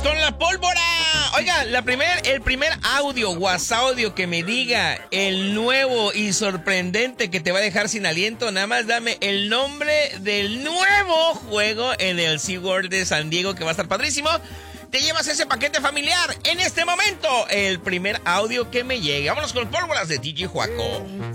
con la pólvora. Oiga, el primer audio, WhatsApp que me diga el nuevo y sorprendente que te va a dejar sin aliento, nada más dame el nombre del nuevo juego en el SeaWorld de San Diego, que va a estar padrísimo. Te llevas ese paquete familiar en este momento. El primer audio que me llegue. Vámonos con pólvoras de DJ Juaco.